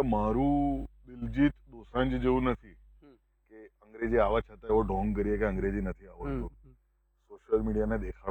કે મારું દિલજીત દોસાંજ જેવું નથી કે અંગ્રેજી આવવા છતાં એવો ઢોંગ કરીએ કે અંગ્રેજી નથી આવડતું સોશિયલ મીડિયાને દેખાડો